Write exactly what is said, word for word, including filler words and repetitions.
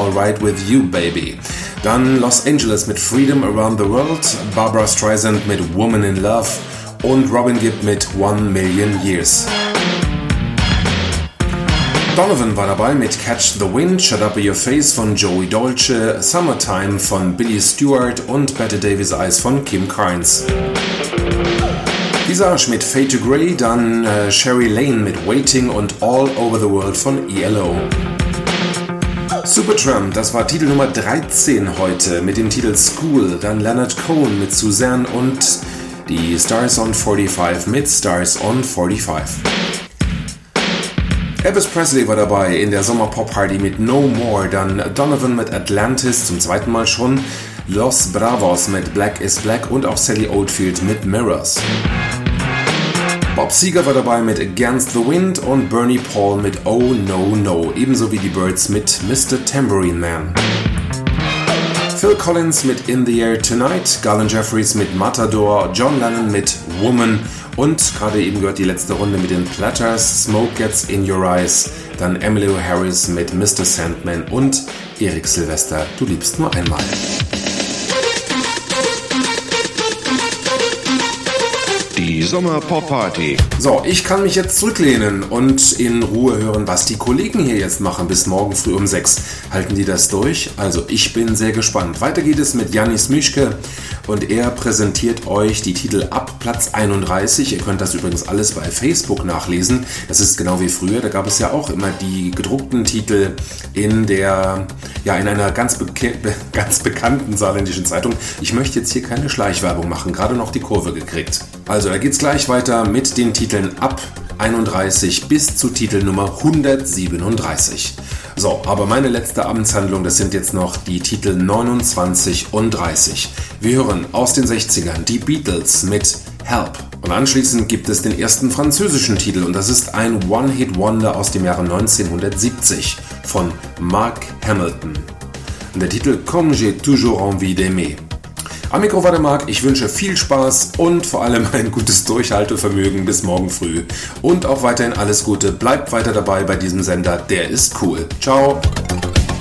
Alright With You Baby. Dann Los Angeles mit Freedom Around the World, Barbra Streisand mit Woman in Love und Robin Gibb mit One Million Years. Donovan war dabei mit Catch the Wind, Shut Up Your Face von Joey Dolce, Summertime von Billy Stewart und Bette Davis Eyes von Kim Carnes. Visage mit Fade to Grey, dann äh, Sherry Lane mit Waiting und All Over the World von E L O. Supertramp, das war Titel Nummer dreizehn heute mit dem Titel School, dann Leonard Cohen mit Suzanne und die Stars on forty-five mit Stars on forty-five. Elvis Presley war dabei in der Sommer-Pop-Party mit No More, dann Donovan mit Atlantis zum zweiten Mal schon, Los Bravos mit Black is Black und auch Sally Oldfield mit Mirrors. Bob Seger war dabei mit Against the Wind und Bernie Paul mit Oh No No, ebenso wie die Byrds mit Mister Tambourine Man. Phil Collins mit In the Air Tonight, Garland Jeffries mit Matador, John Lennon mit Woman und gerade eben gehört die letzte Runde mit den Platters, Smoke Gets in Your Eyes, dann Emmylou Harris mit Mister Sandman und Eric Sylvester, Du liebst nur einmal. Die Sommer-Pop-Party. So, ich kann mich jetzt zurücklehnen und in Ruhe hören, was die Kollegen hier jetzt machen bis morgen früh um sechs. Halten die das durch? Also ich bin sehr gespannt. Weiter geht es mit Janis Mischke und er präsentiert euch die Titel ab Platz einunddreißig. Ihr könnt das übrigens alles bei Facebook nachlesen. Das ist genau wie früher. Da gab es ja auch immer die gedruckten Titel in der, ja, in einer ganz, beke- ganz bekannten saarländischen Zeitung. Ich möchte jetzt hier keine Schleichwerbung machen, gerade noch die Kurve gekriegt. Also da geht's gleich weiter mit den Titeln ab einunddreißig bis zu Titel Nummer hundertsiebenunddreißig. So, aber meine letzte Amtshandlung, das sind jetzt noch die Titel neunundzwanzig und dreißig. Wir hören aus den sechzigern die Beatles mit Help. Und anschließend gibt es den ersten französischen Titel und das ist ein One-Hit-Wonder aus dem Jahre neunzehnhundertsiebzig von Mark Hamilton. Und der Titel Comme j'ai toujours envie d'aimer. Am Mikro war der Marc, ich wünsche viel Spaß und vor allem ein gutes Durchhaltevermögen bis morgen früh. Und auch weiterhin alles Gute, bleibt weiter dabei bei diesem Sender, der ist cool. Ciao!